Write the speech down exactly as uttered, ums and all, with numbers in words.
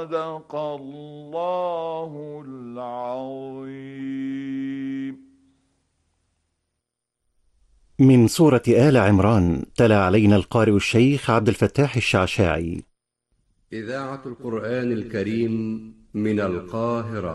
صدق الله العظيم. من سورة آل عمران تلا علينا القارئ الشيخ عبد الفتاح الشعشاعي. إذاعة القرآن الكريم من القاهرة.